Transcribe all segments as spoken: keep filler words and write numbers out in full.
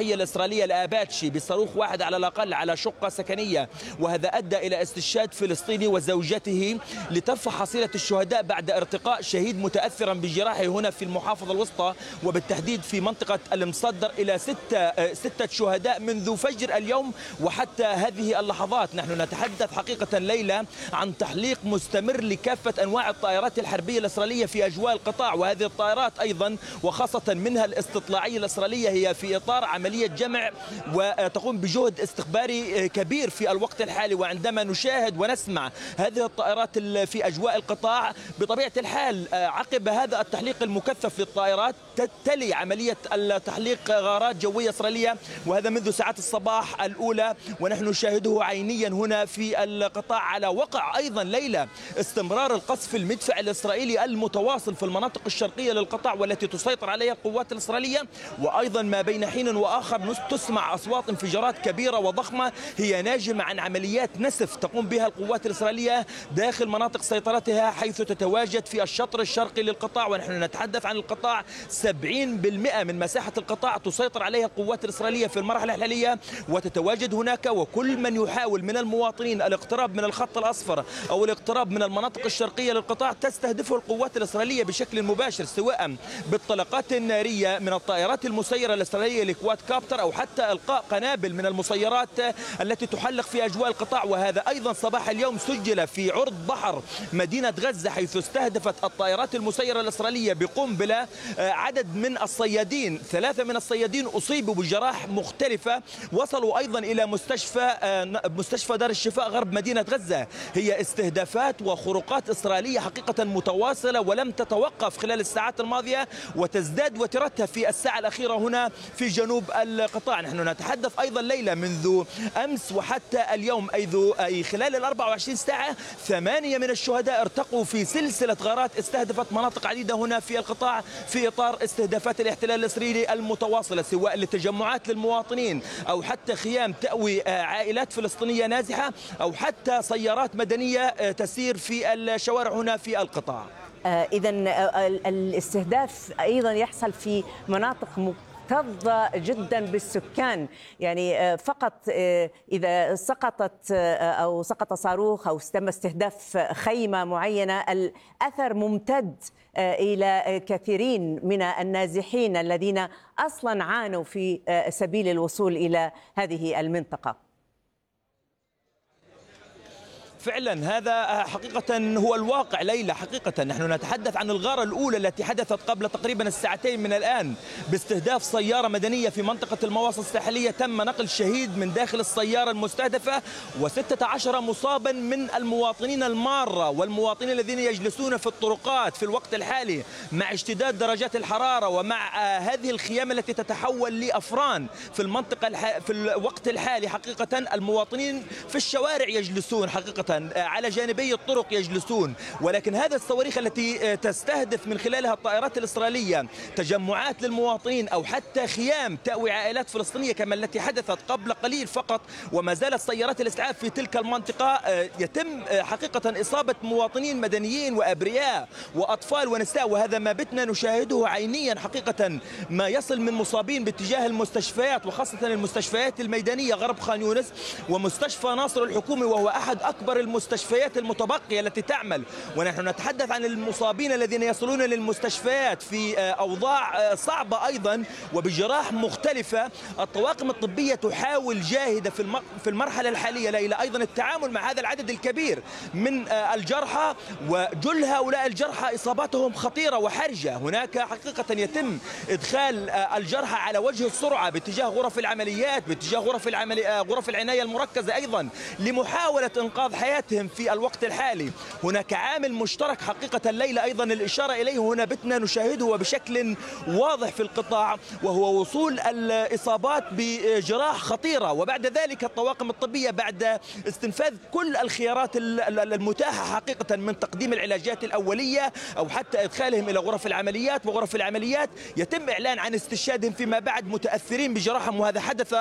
الجراحية الإسرائيلية الآباتشي بصاروخ واحد على الأقل على شقة سكنية، وهذا أدى إلى استشهاد فلسطيني وزوجته. لترفع حصيلة الشهداء بعد ارتقاء شهيد متأثرا بجراحه هنا في المحافظة الوسطى وبالتحديد في منطقة المصدر إلى ستة ستة شهداء منذ فجر اليوم وحتى هذه اللحظات. نحن نتحدث حقيقة ليلى عن تحليق مستمر لكافة أنواع الطائرات الحربية الإسرائيلية في أجواء القطاع، وهذه الطائرات أيضا وخاصة منها الاستطلاعية الإسرائيلية هي في إطار عملية جمع وتقوم بجهد استخباري كبير في الوقت الحالي. وعندما نشاهد ونسمع هذه الطائرات في أجواء القطاع بطبيعة الحال عقب هذا التحليق المكثف للطائرات تلي عملية التحليق غارات جوية إسرائيلية، وهذا منذ ساعات الصباح الأولى ونحن نشاهده عينيا هنا في القطاع. على وقع أيضا ليلى استمرار القصف المدفعي الإسرائيلي المتواصل في المناطق الشرقية للقطاع والتي تسيطر عليها القوات الإسرائيلية، وأيضا ما بين حين وآخر تسمع أصوات انفجارات كبيرة وضخمة هي ناجمة عن عمليات نسف تقوم بها القوات الإسرائيلية داخل مناطق سيطرتها حيث تتواجد في الشطر الشرقي للقطاع. ونحن نتحدث عن القطاع سبعين بالمئة من مساحة القطاع تسيطر عليها القوات الإسرائيلية في المرحلة الحالية وتتواجد هناك، وكل من يحاول من المواطنين الاقتراب من الخط الأصفر أو الاقتراب من المناطق الشرقية للقطاع تستهدفه القوات الإسرائيلية بشكل مباشر سواء بالطلقات النارية من الطائرات المسيرة الإسرائيلية لكواد كابتر أو حتى إلقاء قنابل من المسيرات التي تحلق في أجواء القطاع. وهذا أيضا صباح اليوم سجل في عرض بحر مدينة غزة حيث استهدفت الطائرات المسيرة الإسرائيلية بقنبلة عدد من الصيادين، ثلاثة من الصيادين أصيبوا بجراح مختلفة، وصلوا أيضا إلى مستشفى مستشفى دار الشفاء غرب مدينة غزة. هي استهدافات وخروقات إسرائيلية حقيقة متواصلة ولم تتوقف خلال الساعات الماضية وتزداد وترتها في الساعة الأخيرة هنا في جنوب القطاع. نحن نتحدث أيضا ليلى منذ أمس وحتى اليوم أي خلال ال أربع وعشرين ساعة ثمانية من الشهداء ارتقوا في سلسلة غارات استهدفت مناطق عديدة هنا في القطاع في إطار استهدافات الاحتلال الإسرائيلي المتواصلة سواء لتجمعات للمواطنين أو حتى خيام تأوي عائلات فلسطينية نازحة أو حتى سيارات مدنية تسير في الشوارع هنا في القطاع. إذا الاستهداف أيضا يحصل في مناطق مكتظة جدا بالسكان، يعني فقط إذا سقطت أو سقط صاروخ أو تم استهداف خيمة معينة الأثر ممتد إلى كثيرين من النازحين الذين أصلا عانوا في سبيل الوصول إلى هذه المنطقة. فعلا هذا حقيقة هو الواقع ليلى. حقيقة نحن نتحدث عن الغارة الأولى التي حدثت قبل تقريبا الساعتين من الآن باستهداف سيارة مدنية في منطقة المواصل الساحلية. تم نقل شهيد من داخل السيارة المستهدفة وستة عشر مصابا من المواطنين المارة والمواطنين الذين يجلسون في الطرقات في الوقت الحالي مع اشتداد درجات الحرارة ومع هذه الخيام التي تتحول لأفران في المنطقة الح... في الوقت الحالي. حقيقة المواطنين في الشوارع يجلسون حقيقة على جانبي الطرق يجلسون، ولكن هذا الصواريخ التي تستهدف من خلالها الطائرات الإسرائيلية تجمعات للمواطنين أو حتى خيام تأوي عائلات فلسطينية كما التي حدثت قبل قليل فقط وما زالت سيارات الإسعاف في تلك المنطقة، يتم حقيقة إصابة مواطنين مدنيين وأبرياء وأطفال ونساء، وهذا ما بتنا نشاهده عينيا. حقيقة ما يصل من مصابين باتجاه المستشفيات وخاصة المستشفيات الميدانية غرب خان يونس ومستشفى ناصر الحكومي وهو أحد أكبر المستشفيات المتبقية التي تعمل. ونحن نتحدث عن المصابين الذين يصلون للمستشفيات في أوضاع صعبة أيضا وبجراح مختلفة. الطواقم الطبية تحاول جاهدة في المرحلة الحالية ليلى أيضا التعامل مع هذا العدد الكبير من الجرحى، وجل هؤلاء الجرحى إصاباتهم خطيرة وحرجة. هناك حقيقة يتم إدخال الجرحى على وجه السرعة باتجاه غرف العمليات باتجاه غرف العملي غرف العناية المركزة أيضا لمحاولة إنقاذ حياتهم في الوقت الحالي. هناك عامل مشترك حقيقة الليلة أيضا الإشارة إليه هنا بتنا نشاهده بشكل واضح في القطاع وهو وصول الإصابات بجراح خطيرة، وبعد ذلك الطواقم الطبية بعد استنفاذ كل الخيارات المتاحة حقيقة من تقديم العلاجات الأولية أو حتى إدخالهم إلى غرف العمليات، وغرف العمليات يتم إعلان عن استشهادهم فيما بعد متأثرين بجراحهم. وهذا حدث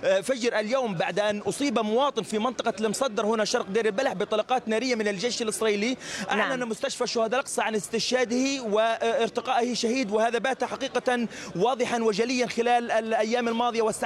فجر اليوم بعد أن أصيب مواطن في منطقة المصدر هنا شرق دير البلح بطلقات نارية من الجيش الإسرائيلي. أعلن نعم. مستشفى الشهداء الأقصى عن استشهاده وارتقائه شهيد، وهذا بات حقيقة واضحا وجليا خلال الأيام الماضية والساعات